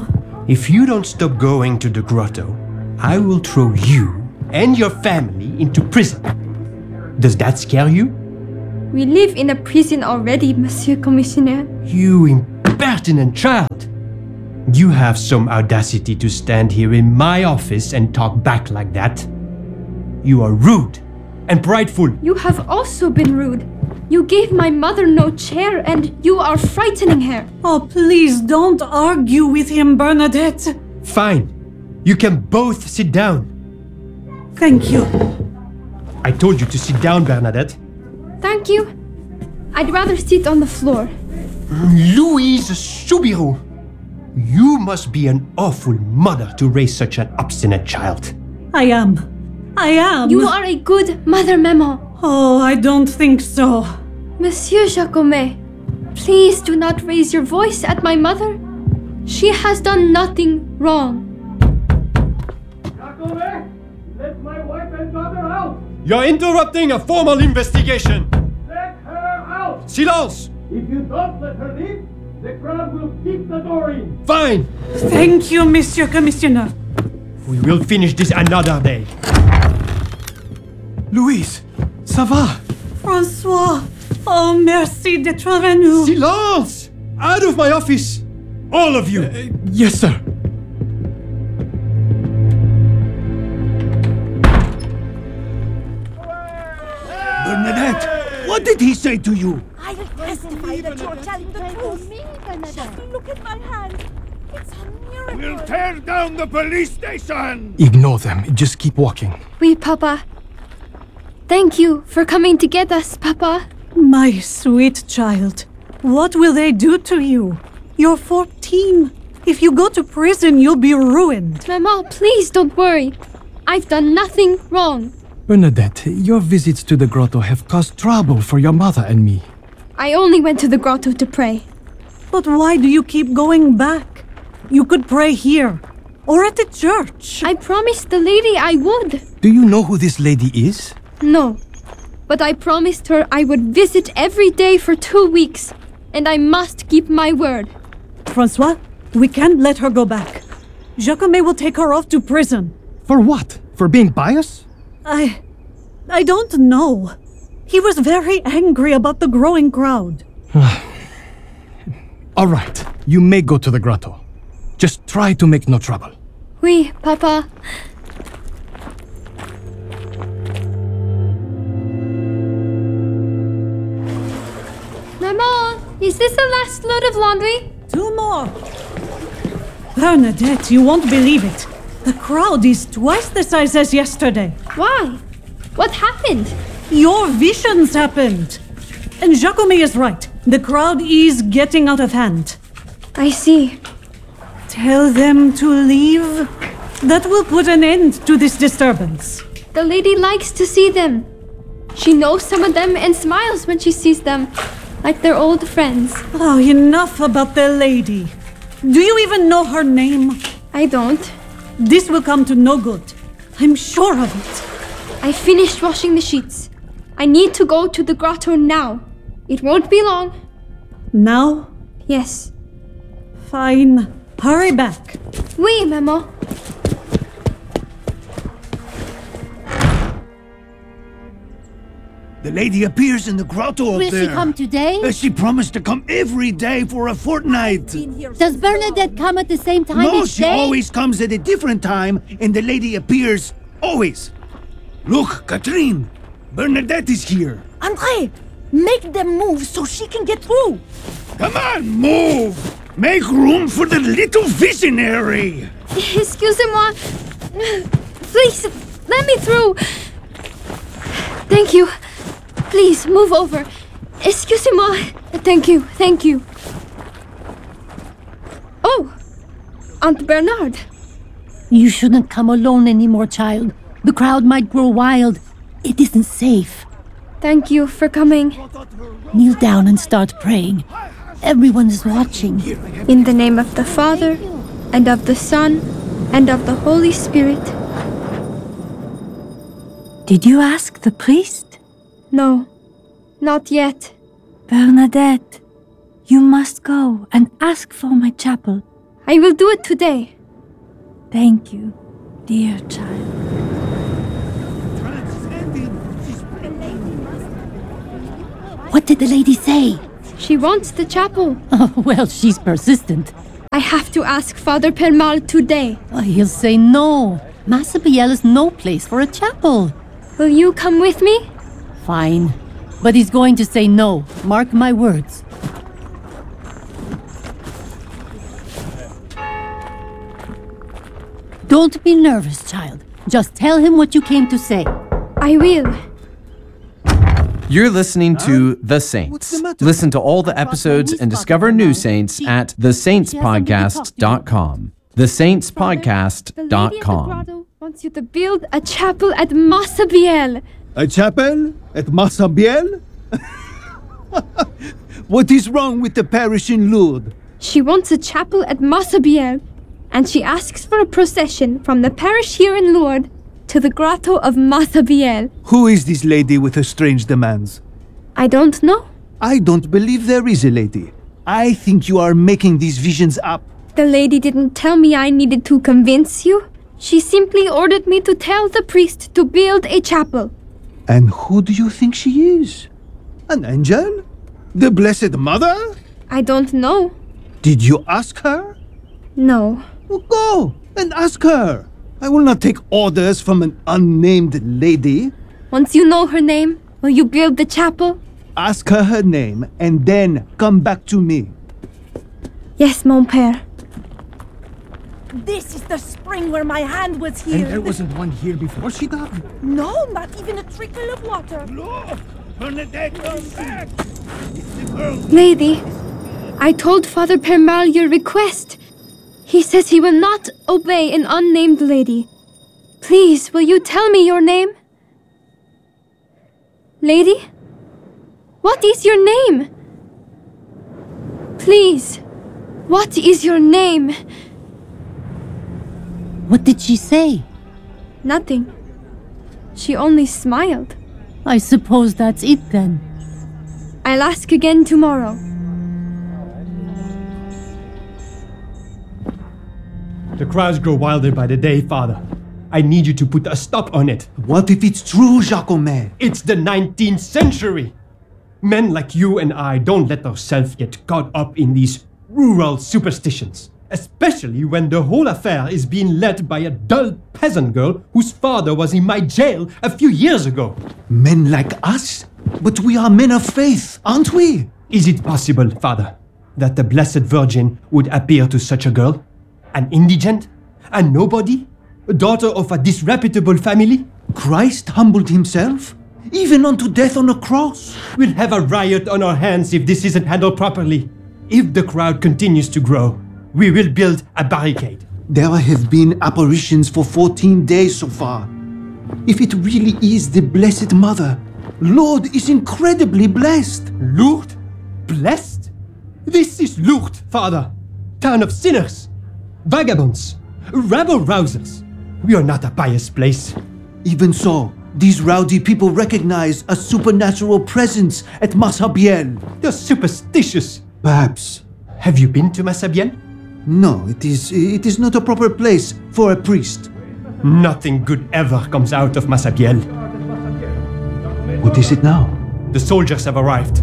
[SPEAKER 18] If you don't stop going to the grotto, I will throw you and your family into prison. Does that scare you?
[SPEAKER 9] We live in a prison already, Monsieur Commissioner.
[SPEAKER 18] You impertinent child! You have some audacity to stand here in my office and talk back like that. You are rude and prideful.
[SPEAKER 9] You have also been rude. You gave my mother no chair and you are frightening her.
[SPEAKER 7] Oh, please don't argue with him, Bernadette.
[SPEAKER 18] Fine. You can both sit down.
[SPEAKER 7] Thank you.
[SPEAKER 18] I told you to sit down, Bernadette.
[SPEAKER 9] Thank you. I'd rather sit on the floor.
[SPEAKER 18] Louise Soubirous, you must be an awful mother to raise such an obstinate child.
[SPEAKER 7] I am.
[SPEAKER 9] You are a good mother, Maman.
[SPEAKER 7] Oh, I don't think so.
[SPEAKER 9] Monsieur Jacomet, please do not raise your voice at my mother. She has done nothing wrong.
[SPEAKER 18] Jacomet, let my wife and daughter out! You're interrupting a formal investigation! Let her out! Silence! If you don't let her leave, the crowd will keep the door in. Fine!
[SPEAKER 7] Thank you, Monsieur Commissioner.
[SPEAKER 18] We will finish this another day.
[SPEAKER 8] Louise, ça va?
[SPEAKER 7] François, oh merci d'être venu.
[SPEAKER 18] Silence! Out of my office! All of you!
[SPEAKER 8] Yes, sir.
[SPEAKER 12] Bernadette, what did he say to you?
[SPEAKER 10] I will testify that you're telling the truth. Just look at my hand. It's a miracle.
[SPEAKER 12] We'll tear down the police station!
[SPEAKER 8] Ignore them. Just keep walking.
[SPEAKER 9] Oui, Papa. Thank you for coming to get us, Papa.
[SPEAKER 7] My sweet child, what will they do to you? You're 14. If you go to prison, you'll be ruined.
[SPEAKER 9] Maman, please don't worry. I've done nothing wrong.
[SPEAKER 8] Bernadette, your visits to the grotto have caused trouble for your mother and me.
[SPEAKER 9] I only went to the grotto to pray.
[SPEAKER 7] But why do you keep going back? You could pray here or at the church.
[SPEAKER 9] I promised the lady I would.
[SPEAKER 8] Do you know who this lady is?
[SPEAKER 9] No, but I promised her I would visit every day for 2 weeks, and I must keep my word.
[SPEAKER 7] Francois, we can't let her go back. Jacomet will take her off to prison.
[SPEAKER 8] For what? For being biased?
[SPEAKER 7] I don't know. He was very angry about the growing crowd.
[SPEAKER 8] All right, you may go to the grotto. Just try to make no trouble.
[SPEAKER 9] Oui, Papa. Maman, is this the last load of laundry?
[SPEAKER 7] 2 more. Bernadette, you won't believe it. The crowd is twice the size as yesterday.
[SPEAKER 9] Why? What happened?
[SPEAKER 7] Your visions happened. And Jacomet is right. The crowd is getting out of hand.
[SPEAKER 9] I see.
[SPEAKER 7] Tell them to leave. That will put an end to this disturbance.
[SPEAKER 9] The lady likes to see them. She knows some of them and smiles when she sees them, like they're old friends.
[SPEAKER 7] Oh, enough about the lady. Do you even know her name?
[SPEAKER 9] I don't.
[SPEAKER 7] This will come to no good. I'm sure of it.
[SPEAKER 9] I finished washing the sheets. I need to go to the grotto now. It won't be long.
[SPEAKER 7] Now?
[SPEAKER 9] Yes.
[SPEAKER 7] Fine. Hurry back.
[SPEAKER 9] Oui, Maman.
[SPEAKER 12] The lady appears in the grotto up
[SPEAKER 15] Will
[SPEAKER 12] there.
[SPEAKER 15] she come today?
[SPEAKER 12] She promised to come every day for a fortnight.
[SPEAKER 15] Does Bernadette come at the same time
[SPEAKER 12] No,
[SPEAKER 15] each
[SPEAKER 12] she
[SPEAKER 15] day?
[SPEAKER 12] always comes at a different time, and the lady appears always. Look, Catherine, Bernadette is here.
[SPEAKER 10] André, make them move so she can get through.
[SPEAKER 12] Come on, move! Make room for the little visionary.
[SPEAKER 9] Excusez-moi. Please, let me through. Thank you. Please, move over. Excusez-moi. Thank you, thank you. Oh, Aunt Bernard.
[SPEAKER 15] You shouldn't come alone anymore, child. The crowd might grow wild. It isn't safe.
[SPEAKER 9] Thank you for coming.
[SPEAKER 15] Kneel down and start praying. Everyone is watching.
[SPEAKER 9] In the name of the Father, and of the Son, and of the Holy Spirit.
[SPEAKER 16] Did you ask the priest?
[SPEAKER 9] No, not yet.
[SPEAKER 16] Bernadette, you must go and ask for my chapel.
[SPEAKER 9] I will do it today.
[SPEAKER 16] Thank you, dear child.
[SPEAKER 15] What did the lady say?
[SPEAKER 9] She wants the chapel.
[SPEAKER 15] Oh, well, she's persistent.
[SPEAKER 9] I have to ask Father Permal today.
[SPEAKER 15] Oh, he'll say no. Massabielle is no place for a chapel.
[SPEAKER 9] Will you come with me?
[SPEAKER 15] Fine. But he's going to say no. Mark my words. Don't be nervous, child. Just tell him what you came to say.
[SPEAKER 9] I will.
[SPEAKER 6] You're listening to The Saints. Listen to all the episodes and discover new saints at thesaintspodcast.com. thesaintspodcast.com.
[SPEAKER 9] Wants you to build a chapel at Massabielle.
[SPEAKER 14] A chapel at Massabielle? What is wrong with the parish in Lourdes?
[SPEAKER 9] She wants a chapel at Massabielle, and she asks for a procession from the parish here in Lourdes to the grotto of Massabielle.
[SPEAKER 14] Who is this lady with her strange demands?
[SPEAKER 9] I don't know.
[SPEAKER 14] I don't believe there is a lady. I think you are making these visions up.
[SPEAKER 9] The lady didn't tell me I needed to convince you. She simply ordered me to tell the priest to build a chapel.
[SPEAKER 14] And who do you think she is? An angel? The Blessed Mother?
[SPEAKER 9] I don't know.
[SPEAKER 14] Did you ask her?
[SPEAKER 9] No.
[SPEAKER 14] Well, go and ask her. I will not take orders from an unnamed lady.
[SPEAKER 9] Once you know her name, will you build the chapel?
[SPEAKER 14] Ask her name and then come back to me.
[SPEAKER 9] Yes, mon père.
[SPEAKER 10] This is the spring where my hand was healed.
[SPEAKER 8] And there wasn't one here before she died?
[SPEAKER 10] No, not even a trickle of water.
[SPEAKER 12] Look! Bernadette, come back!
[SPEAKER 9] Lady, I told Father Permal your request. He says he will not obey an unnamed lady. Please, will you tell me your name? Lady? What is your name? Please, what is your name?
[SPEAKER 15] What did she say?
[SPEAKER 9] Nothing. She only smiled.
[SPEAKER 15] I suppose that's it then.
[SPEAKER 9] I'll ask again tomorrow.
[SPEAKER 18] The crowds grow wilder by the day, Father. I need you to put a stop on it.
[SPEAKER 14] What if it's true, Jacomet?
[SPEAKER 18] It's the 19th century. Men like you and I don't let ourselves get caught up in these rural superstitions, especially when the whole affair is being led by a dull peasant girl whose father was in my jail a few years ago.
[SPEAKER 14] Men like us? But we are men of faith, aren't we?
[SPEAKER 18] Is it possible, Father, that the Blessed Virgin would appear to such a girl? An indigent? A nobody? A daughter of a disreputable family?
[SPEAKER 14] Christ humbled himself, even unto death on a cross.
[SPEAKER 18] We'll have a riot on our hands if this isn't handled properly. If the crowd continues to grow, we will build a barricade.
[SPEAKER 14] There have been apparitions for 14 days so far. If it really is the Blessed Mother, Lourdes is incredibly blessed.
[SPEAKER 18] Lourdes? Blessed? This is Lourdes, Father. Town of sinners, vagabonds, rabble-rousers. We are not a pious place.
[SPEAKER 14] Even so, these rowdy people recognize a supernatural presence at Massabielle.
[SPEAKER 18] They're superstitious.
[SPEAKER 14] Perhaps.
[SPEAKER 18] Have you been to Massabielle?
[SPEAKER 14] No, it is not a proper place for a priest.
[SPEAKER 18] Nothing good ever comes out of Massabielle.
[SPEAKER 14] What is it now?
[SPEAKER 18] The soldiers have arrived.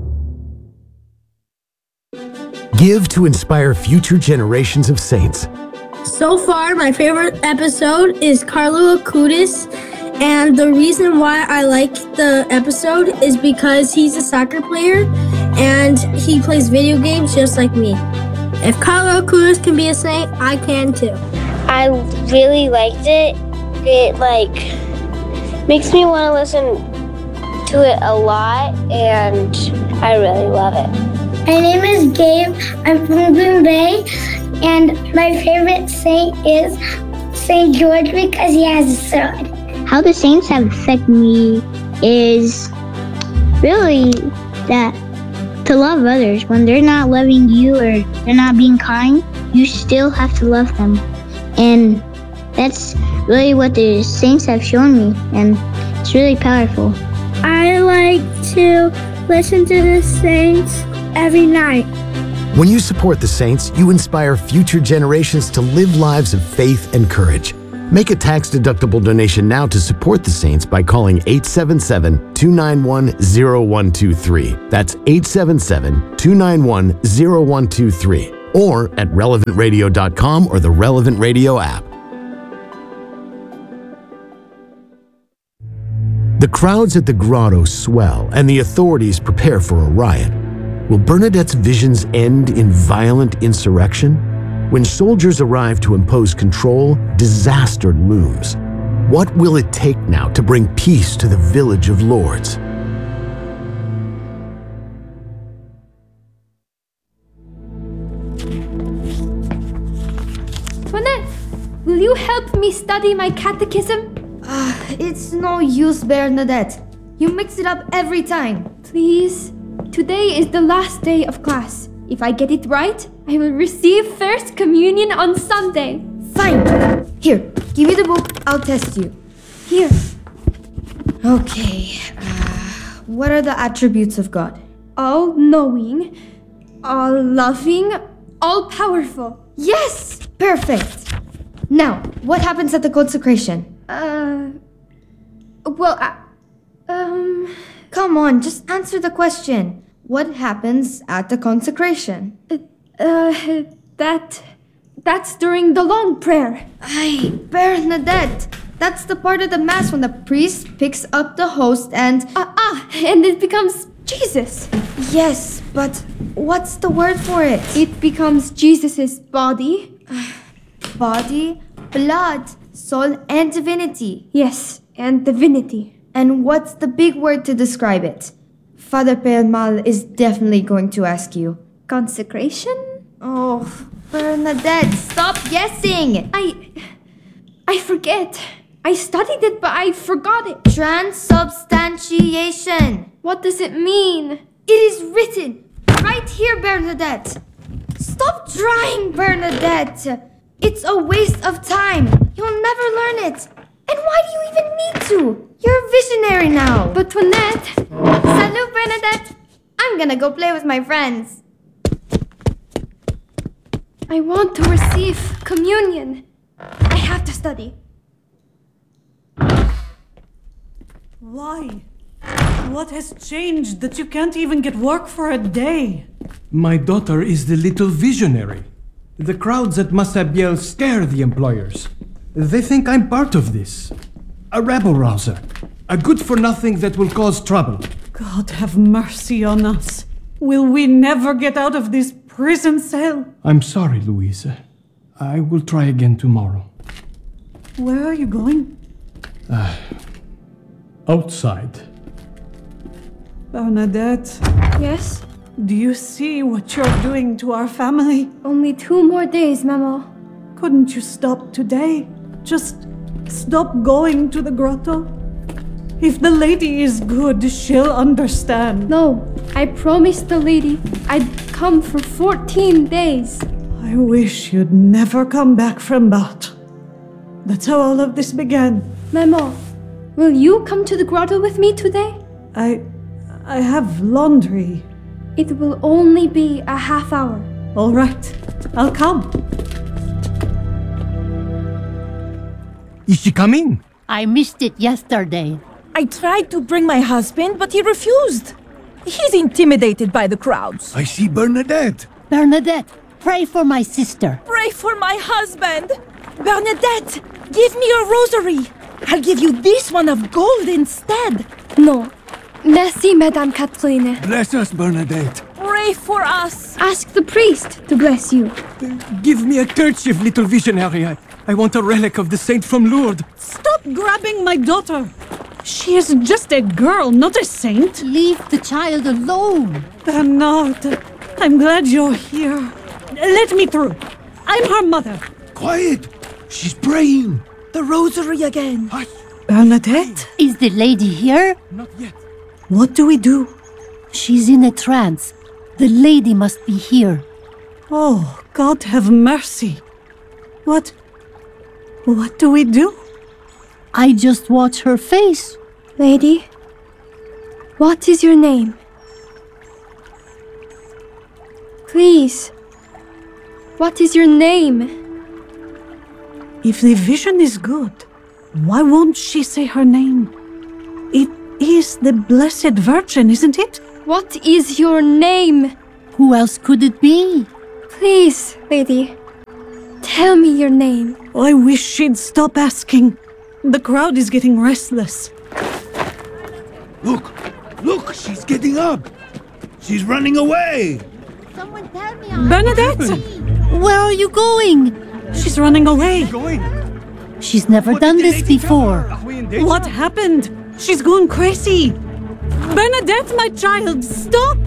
[SPEAKER 3] Give to inspire future generations of saints.
[SPEAKER 19] So far, my favorite episode is Carlo Acutis, and the reason why I like the episode is because he's a soccer player and he plays video games just like me. If Carlo Acutis can be a saint, I can too.
[SPEAKER 13] I really liked it. It makes me want to listen to it a lot, and I really love it.
[SPEAKER 19] My name is Gabe. I'm from Green Bay, and my favorite saint is St. George because he has a sword.
[SPEAKER 13] How the saints have affected me is really that to love others. When they're not loving you or they're not being kind, you still have to love them. And that's really what the saints have shown me, and it's really powerful.
[SPEAKER 19] I like to listen to the saints every night.
[SPEAKER 3] When you support the Saints, you inspire future generations to live lives of faith and courage. Make a tax-deductible donation now to support the Saints by calling 877-291-0123. That's 877-291-0123. Or at relevantradio.com or the Relevant Radio app. The crowds at the grotto swell and the authorities prepare for a riot. Will Bernadette's visions end in violent insurrection? When soldiers arrive to impose control, disaster looms. What will it take now to bring peace to the village of Lourdes?
[SPEAKER 9] Toinette, will you help me study my catechism? It's no use, Bernadette. You mix it up every time. Please. Today is the last day of class. If I get it right, I will receive First Communion on Sunday. Fine. Here, give me the book. I'll test you. Here. Okay. What are the attributes of God? All-knowing, all-loving, all-powerful. Yes! Perfect. Now, what happens at the consecration? Come on, just answer the question. What happens at the consecration? That's during the long prayer. Ay, Bernadette, that's the part of the Mass when the priest picks up the host and it becomes Jesus. Yes, but what's the word for it? It becomes Jesus's body. Body, blood, soul, and divinity. Yes, and divinity. And what's the big word to describe it? Father Pelmal is definitely going to ask you. Consecration? Oh, Bernadette, stop guessing! I forget. I studied it, but I forgot it. Transubstantiation. What does it mean? It is written right here, Bernadette. Stop trying, Bernadette. It's a waste of time. You'll never learn it. And why do you even need to? You're a visionary now. But Toinette... Salut, Bernadette. I'm gonna go play with my friends. I want to receive communion. I have to study.
[SPEAKER 7] Why? What has changed that you can't even get work for a day?
[SPEAKER 8] My daughter is the little visionary. The crowds at Massabielle scare the employers. They think I'm part of this. A rabble-rouser. A good-for-nothing that will cause trouble.
[SPEAKER 7] God have mercy on us. Will we never get out of this prison cell?
[SPEAKER 8] I'm sorry, Louise. I will try again tomorrow.
[SPEAKER 7] Where are you going?
[SPEAKER 8] Outside.
[SPEAKER 7] Bernadette.
[SPEAKER 9] Yes?
[SPEAKER 7] Do you see what you're doing to our family?
[SPEAKER 9] Only 2 more days, Mama.
[SPEAKER 7] Couldn't you stop today? Just stop going to the grotto? If the lady is good, she'll understand.
[SPEAKER 9] No, I promised the lady I'd come for 14 days.
[SPEAKER 7] I wish you'd never come back from Bart. That's how all of this began.
[SPEAKER 9] Maman, will you come to the grotto with me today?
[SPEAKER 7] I have laundry.
[SPEAKER 9] It will only be a half hour.
[SPEAKER 7] All right, I'll come.
[SPEAKER 8] Is she coming?
[SPEAKER 15] I missed it yesterday.
[SPEAKER 10] I tried to bring my husband, but he refused. He's intimidated by the crowds.
[SPEAKER 12] I see Bernadette.
[SPEAKER 15] Bernadette, pray for my sister.
[SPEAKER 10] Pray for my husband. Bernadette, give me a rosary. I'll give you this one of gold instead.
[SPEAKER 9] No. Merci, Madame Catherine.
[SPEAKER 12] Bless us, Bernadette.
[SPEAKER 10] Pray for us.
[SPEAKER 9] Ask the priest to bless you.
[SPEAKER 8] Give me a kerchief, little visionary. I want a relic of the saint from Lourdes.
[SPEAKER 7] Stop grabbing my daughter. She is just a girl, not a saint.
[SPEAKER 15] Leave the child alone.
[SPEAKER 7] Bernard, I'm glad you're here. Let me through. I'm her mother.
[SPEAKER 12] Quiet. She's praying.
[SPEAKER 10] The rosary again.
[SPEAKER 12] Hush.
[SPEAKER 7] Bernadette?
[SPEAKER 15] Is the lady here?
[SPEAKER 8] Not yet.
[SPEAKER 7] What do we do?
[SPEAKER 15] She's in a trance. The lady must be here.
[SPEAKER 7] Oh, God have mercy. What do we do?
[SPEAKER 15] I just watch her face.
[SPEAKER 9] Lady, what is your name? Please. What is your name?
[SPEAKER 7] If the vision is good, why won't she say her name? It is the Blessed Virgin, isn't it?
[SPEAKER 9] What is your name?
[SPEAKER 15] Who else could it be?
[SPEAKER 9] Please, lady. Tell me your name.
[SPEAKER 7] I wish she'd stop asking. The crowd is getting restless.
[SPEAKER 12] Look, she's getting up. She's running away.
[SPEAKER 15] Someone tell me.
[SPEAKER 7] Bernadette!
[SPEAKER 15] Where are you going?
[SPEAKER 7] She's running away.
[SPEAKER 15] She's never done this before.
[SPEAKER 7] What happened? She's going crazy. Bernadette, my child, stop!